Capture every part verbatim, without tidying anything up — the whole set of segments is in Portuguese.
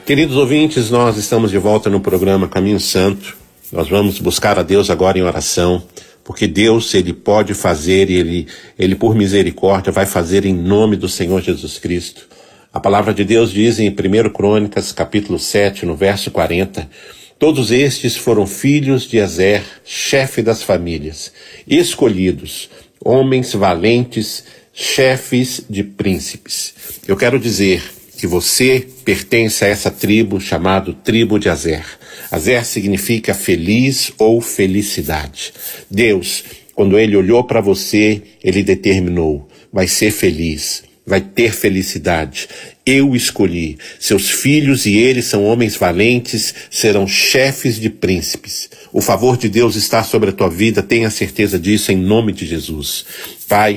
Queridos ouvintes, nós estamos de volta no programa Caminho Santo. Nós vamos buscar a Deus agora em oração, porque Deus, Ele pode fazer e Ele, Ele por misericórdia vai fazer em nome do Senhor Jesus Cristo. A palavra de Deus diz em primeira Crônicas, capítulo sete, no verso quarenta, todos estes foram filhos de Ezer, chefe das famílias, escolhidos, homens valentes, chefes de príncipes. Eu quero dizer que você pertence a essa tribo chamada tribo de Ezer. Ezer significa feliz ou felicidade. Deus, quando Ele olhou para você, Ele determinou, vai ser feliz, vai ter felicidade. Eu escolhi, seus filhos e eles são homens valentes, serão chefes de príncipes. O favor de Deus está sobre a tua vida, tenha certeza disso em nome de Jesus. Pai,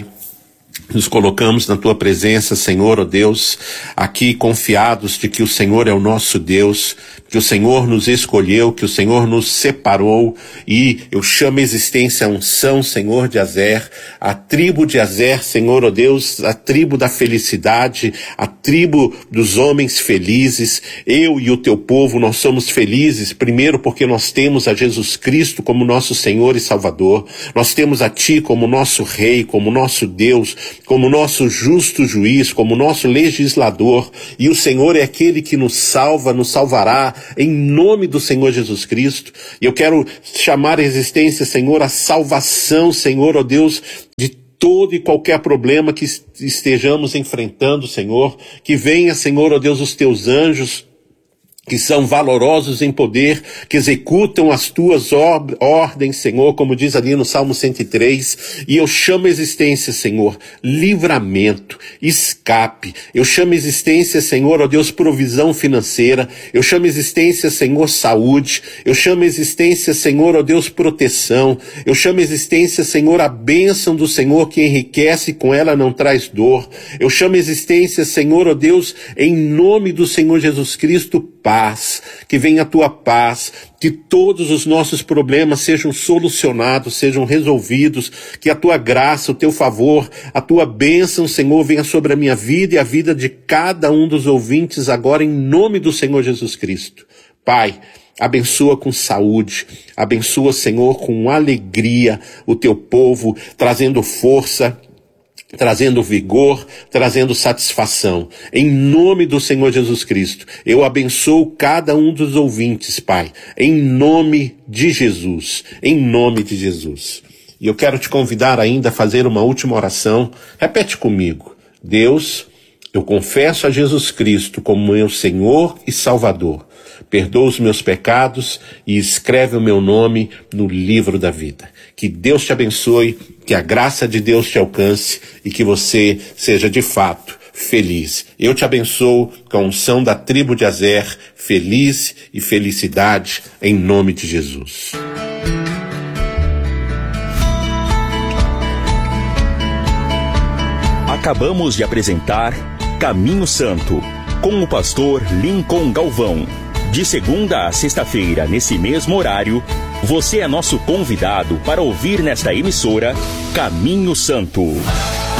nos colocamos na tua presença, Senhor, ó Deus, aqui confiados de que o Senhor é o nosso Deus, que o Senhor nos escolheu, que o Senhor nos separou, e eu chamo a existência a unção, Senhor, de Ezer, a tribo de Ezer, Senhor, ó Deus, a tribo da felicidade, a tribo dos homens felizes. Eu e o teu povo, nós somos felizes, primeiro porque nós temos a Jesus Cristo como nosso Senhor e Salvador, nós temos a Ti como nosso Rei, como nosso Deus, como nosso justo juiz, como nosso legislador, e o Senhor é aquele que nos salva, nos salvará, em nome do Senhor Jesus Cristo. E eu quero chamar a existência, Senhor, a salvação, Senhor, ó Deus, de todo e qualquer problema que estejamos enfrentando, Senhor, que venha, Senhor, ó Deus, os teus anjos, que são valorosos em poder, que executam as tuas ordens, Senhor, como diz ali no Salmo cento e três, e eu chamo a existência, Senhor, livramento, escape, eu chamo a existência, Senhor, ó Deus, provisão financeira, eu chamo a existência, Senhor, saúde, eu chamo a existência, Senhor, ó Deus, proteção, eu chamo a existência, Senhor, a bênção do Senhor que enriquece e com ela não traz dor, eu chamo a existência, Senhor, ó Deus, em nome do Senhor Jesus Cristo, paz. Paz, que venha a tua paz, que todos os nossos problemas sejam solucionados, sejam resolvidos, que a tua graça, o teu favor, a tua bênção, Senhor, venha sobre a minha vida e a vida de cada um dos ouvintes agora em nome do Senhor Jesus Cristo. Pai, abençoa com saúde, abençoa, Senhor, com alegria o teu povo, trazendo força, trazendo vigor, trazendo satisfação. Em nome do Senhor Jesus Cristo, eu abençoo cada um dos ouvintes, Pai, em nome de Jesus, em nome de Jesus. E eu quero te convidar ainda a fazer uma última oração. Repete comigo. Deus, eu confesso a Jesus Cristo como meu Senhor e Salvador. Perdoa os meus pecados e escreve o meu nome no livro da vida. Que Deus te abençoe, que a graça de Deus te alcance e que você seja de fato feliz. Eu te abençoo com a unção da tribo de Ezer, feliz e felicidade em nome de Jesus. Acabamos de apresentar Caminho Santo, com o pastor Lincoln Galvão. De segunda a sexta-feira, nesse mesmo horário, você é nosso convidado para ouvir nesta emissora Caminho Santo.